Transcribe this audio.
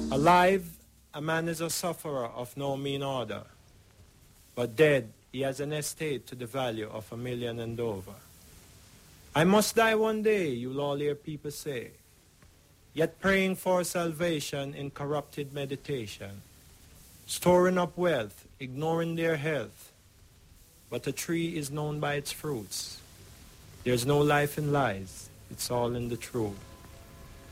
Alive, a man is a sufferer of no mean order, but dead, he has an estate to the value of 1,000,000 and over. I must die one day, you'll all hear people say, yet praying for salvation in corrupted meditation, storing up wealth, ignoring their health. But a tree is known by its fruits. There's no life in lies, it's all in the truth.